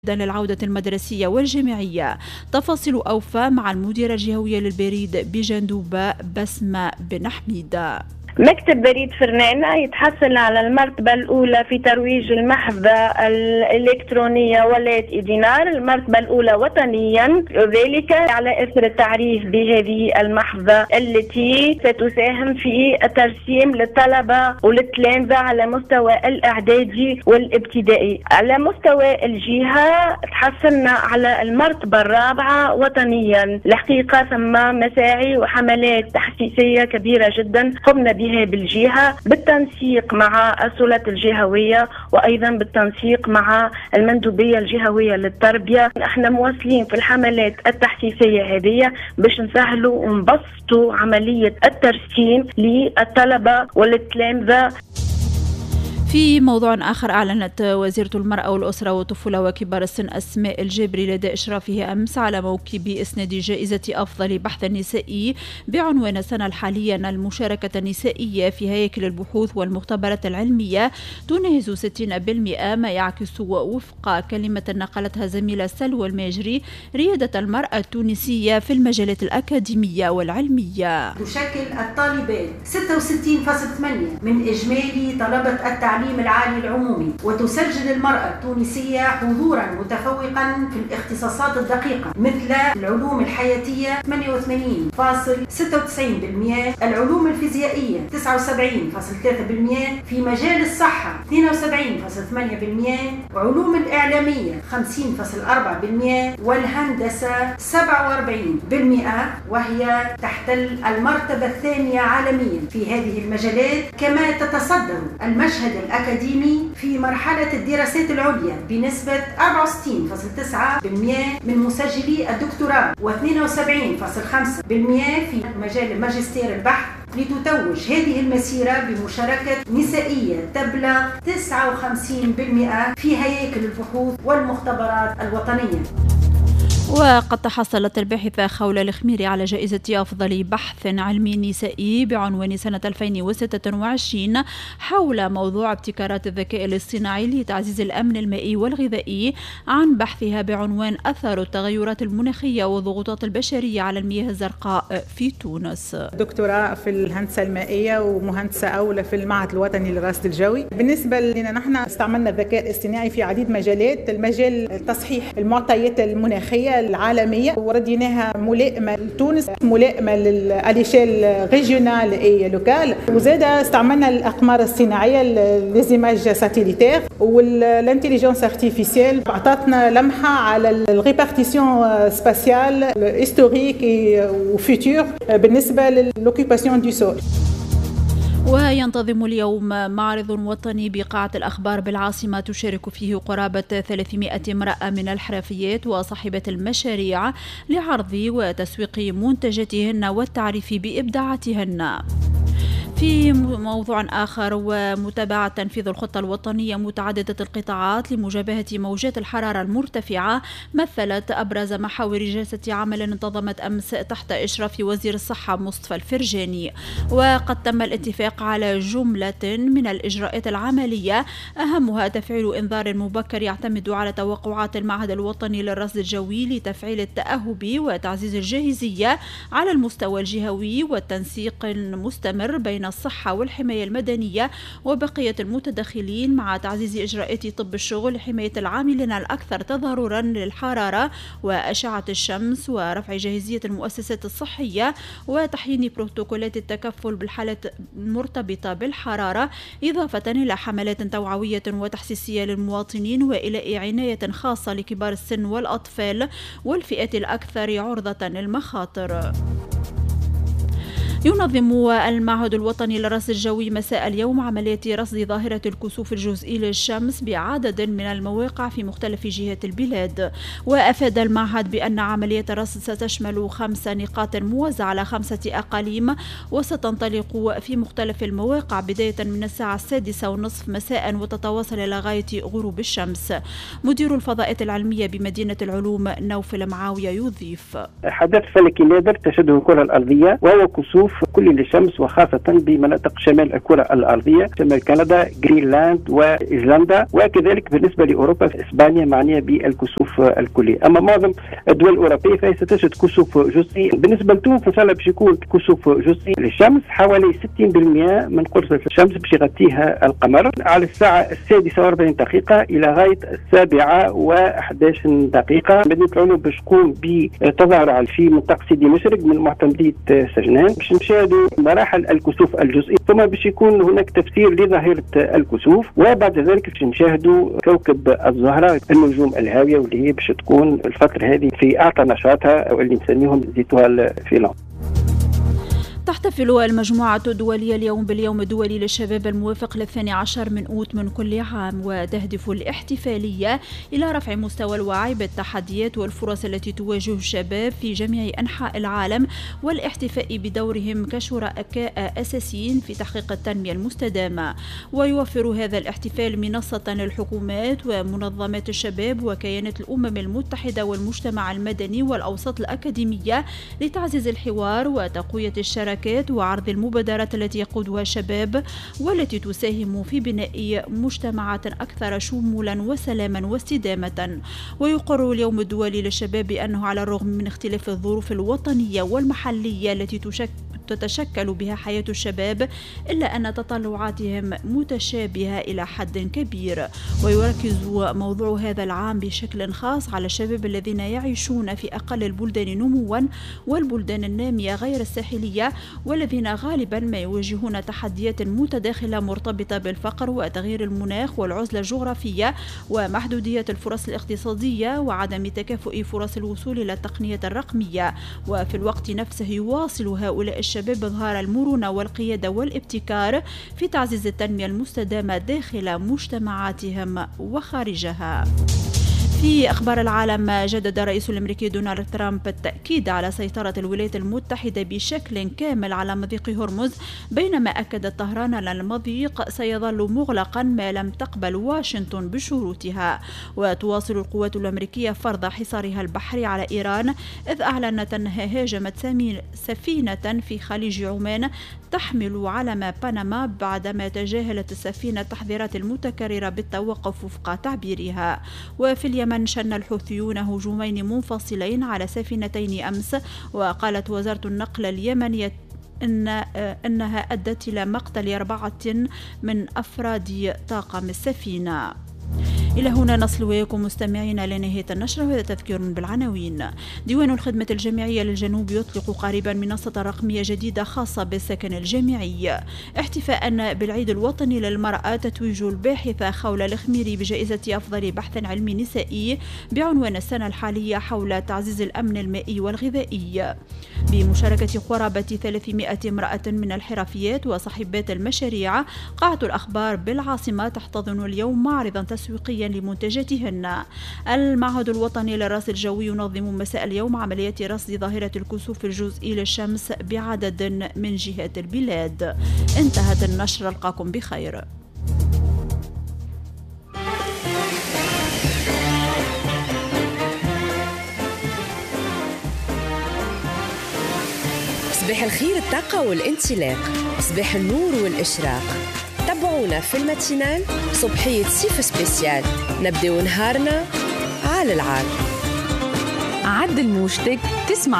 للعودة المدرسية والجامعية. تفاصيل أوفى مع المديرة الجهوية للبريد بجندوبة بسمة بن حميد. مكتب بريد فرنانة يتحصل على المرتبة الأولى في ترويج المحفظة الإلكترونية ولاية دينار، المرتبة الأولى وطنيا، وذلك على إثر التعريف بهذه المحفظة التي ستساهم في الترسيم للطلبة وللتلامذة على مستوى الإعدادي والابتدائي. على مستوى الجهة تحصلنا على المرتبة الرابعة وطنيا. الحقيقة ثم مساعي وحملات تحسيسية كبيرة جدا قمنا بها بالجهة بالتنسيق مع السلطات الجهوية وأيضا بالتنسيق مع المندوبية الجهوية للتربية. احنا مواصلين في الحملات التحسيسية هذه باش نسهلوا ونبسطوا عملية الترسيم للطلبة والتلامذة. في موضوع آخر، أعلنت وزيرة المرأة والأسرة والطفولة وكبار السن أسماء الجبري لدى إشرافه أمس على موكب إسناد جائزة أفضل بحث نسائي بعنوان السنة الحالية المشاركة النسائية في هياكل البحوث والمختبرات العلمية تناهز 60%، ما يعكس وفق كلمة نقلتها زميلة سلوى الماجري ريادة المرأة التونسية في المجالات الأكاديمية والعلمية. تشكل الطالبات 66.8% من إجمالي طلبة التعليم العالي العمومي، وتسجل المرأة التونسية حضورا متفوقا في الاختصاصات الدقيقة مثل العلوم الحياتية 88.96%، العلوم الفيزيائية 79.3%، في مجال الصحة 72.8%، وعلوم الإعلامية 50.4%، والهندسة 47%، وهي تحتل المرتبة الثانية عالميا في هذه المجالات. كما تتصدر المشهد الأكاديمي في مرحلة الدراسات العليا بنسبة 64.9% من مسجلي الدكتوراه و72.5% في مجال الماجستير البحث، لتتوج هذه المسيرة بمشاركة نسائية تبلغ 59% في هياكل البحوث والمختبرات الوطنية. وقد تحصلت الباحثة خولة الخميري على جائزة أفضل بحث علمي نسائي بعنوان سنة 2026 حول موضوع ابتكارات الذكاء الاصطناعي لتعزيز الأمن المائي والغذائي، عن بحثها بعنوان أثر التغيرات المناخية والضغوطات البشرية على المياه الزرقاء في تونس. دكتوراه في الهندسة المائية ومهندسة أولى في المعهد الوطني للرصد الجوي. بالنسبة لنا نحن استعملنا الذكاء الاصطناعي في عديد مجالات، المجال تصحيح المعطيات المناخية العالمية ورديناها ملائمة لتونس، ملائمة للأليشيل ريجيونال اي لوكال، وزاد استعملنا الأقمار الصناعية ليزيماج ساتيليتير والانتيليجنس ارتيفيسيال، أعطتنا لمحة على الريبارتيسيون سباسيال هيستوريك وفيتور بالنسبة للوكيباسيون دو سول. وينتظم اليوم معرض وطني بقاعة الأخبار بالعاصمة تشارك فيه قرابة 300 امرأة من الحرفيات وصاحبة المشاريع لعرض وتسويق منتجاتهن والتعريف بإبداعاتهن. في موضوع آخر، ومتابعة تنفيذ الخطة الوطنية متعددة القطاعات لمجابهة موجات الحرارة المرتفعة مثلت أبرز محاور جلسة عمل انتظمت أمس تحت إشراف وزير الصحة مصطفى الفرجاني. وقد تم الاتفاق على جملة من الإجراءات العملية، أهمها تفعيل إنذار مبكر يعتمد على توقعات المعهد الوطني للرصد الجوي لتفعيل التأهب وتعزيز الجاهزية على المستوى الجهوي، والتنسيق المستمر بين الصحة والحماية المدنية وبقية المتدخلين، مع تعزيز إجراءات طب الشغل لحماية العاملين الأكثر تضررا للحرارة وأشعة الشمس، ورفع جاهزية المؤسسات الصحية، وتحيين بروتوكولات التكفل بالحالات المرتبطة بالحرارة، إضافة إلى حملات توعوية وتحسيسية للمواطنين، وإلى عناية خاصة لكبار السن والأطفال والفئات الأكثر عرضة للمخاطر. ينظم المعهد الوطني للرصد الجوي مساء اليوم عملية رصد ظاهرة الكسوف الجزئي للشمس بعدد من المواقع في مختلف جهات البلاد. وأفاد المعهد بأن عملية الرصد ستشمل 5 نقاط موزعة على 5 أقاليم، وستنطلق في مختلف المواقع بداية من الساعة 6:30 مساء وتتواصل إلى غاية غروب الشمس. مدير الفضاءات العلمية بمدينة العلوم نوفل معاوية يضيف: حدث فلكي نادر تشهده الكرة الأرضية، وهو كسوف كسوف كلي للشمس، وخاصة بمناطق شمال الكرة الأرضية، شمال كندا، جرينلاند وإيسلندا، وكذلك بالنسبة لأوروبا في إسبانيا معنية بالكسوف الكلي. أما معظم الدول الأوروبية فهي ستجد كسوف جزئي. بالنسبة لتونس إن شاء الله باش يكون كسوف جزئي للشمس، حوالي 60% من قرصة الشمس باش يغطيها القمر على الساعة 6:46 إلى غاية 7:11. مدينة العلوم باش تقوم بتظاهر في منطقة سيدي مشرق من معتمدية سجنان باش نشاهدوا مراحل الكسوف الجزئي، ثم باش يكون هناك تفسير لظاهرة الكسوف، وبعد ذلك باش نشاهدوا كوكب الزهرة، النجوم الهاوية، واللي هي باش تكون الفترة هذه في أعطى نشاطها واللي نسميهم زيتوال فيلان. تحتفل المجموعة الدولية اليوم باليوم الدولي للشباب الموافق ل12 من أوت من كل عام، وتهدف الاحتفالية إلى رفع مستوى الوعي بالتحديات والفرص التي تواجه الشباب في جميع أنحاء العالم، والاحتفاء بدورهم كشركاء أساسيين في تحقيق التنمية المستدامة. ويوفر هذا الاحتفال منصة للحكومات ومنظمات الشباب وكيانات الأمم المتحدة والمجتمع المدني والأوساط الأكاديمية لتعزيز الحوار وتقوية الشراكة وعرض المبادرات التي يقودها الشباب والتي تساهم في بناء مجتمعات أكثر شمولا وسلاما واستدامة. ويقر اليوم الدولي للشباب بأنه على الرغم من اختلاف الظروف الوطنية والمحلية التي تتشكل بها حياة الشباب، إلا أن تطلعاتهم متشابهة إلى حد كبير. ويركز موضوع هذا العام بشكل خاص على الشباب الذين يعيشون في أقل البلدان نموا والبلدان النامية غير الساحلية، والذين غالبا ما يواجهون تحديات متداخلة مرتبطة بالفقر وتغيير المناخ والعزلة الجغرافية ومحدودية الفرص الاقتصادية وعدم تكافؤ فرص الوصول إلى التقنية الرقمية. وفي الوقت نفسه يواصل هؤلاء الشباب إظهار المرونة والقيادة والابتكار في تعزيز التنمية المستدامة داخل مجتمعاتهم وخارجها. في أخبار العالم، جدد الرئيس الأمريكي دونالد ترامب التأكيد على سيطرة الولايات المتحدة بشكل كامل على مضيق هرمز، بينما أكدت طهران أن المضيق سيظل مغلقا ما لم تقبل واشنطن بشروطها. وتواصل القوات الأمريكية فرض حصارها البحري على إيران، إذ أعلنت أنها هاجمت سفينة في خليج عمان تحمل علم بنما بعدما تجاهلت السفينة التحذيرات المتكررة بالتوقف وفق تعبيرها. وفي اليمن شن الحوثيون هجومين منفصلين على سفينتين أمس، وقالت وزارة النقل اليمنية أنها أدت إلى مقتل 4 من أفراد طاقم السفينة. إلى هنا نصل وياكم مستمعين لنهاية النشرة، وهذا تذكير بالعناوين. ديوان الخدمة الجامعية للجنوب يطلق قريبا منصة رقمية جديدة خاصة بالسكن الجامعي. احتفاء بالعيد الوطني للمرأة، تتويج الباحثة خولة الخميري بجائزة أفضل بحث علمي نسائي بعنوان السنة الحالية حول تعزيز الأمن المائي والغذائي، بمشاركة قرابة 300 امرأة من الحرفيات وصاحبات المشاريع. قاعة الأخبار بالعاصمة تحتضن اليوم معرضا تسويقيا لمنتجاتهن. المعهد الوطني للرصد الجوي ينظم مساء اليوم عمليات رصد ظاهرة الكسوف الجزئي للشمس بعدد من جهات البلاد. انتهت النشرة، ألقاكم بخير. صباح الخير، الطاقة والانطلاق، صباح النور والإشراق. تابعونا في الماتينال صبحية سيف سبيسيال، نبدأ نهارنا على العال. عدل موجتك تسمع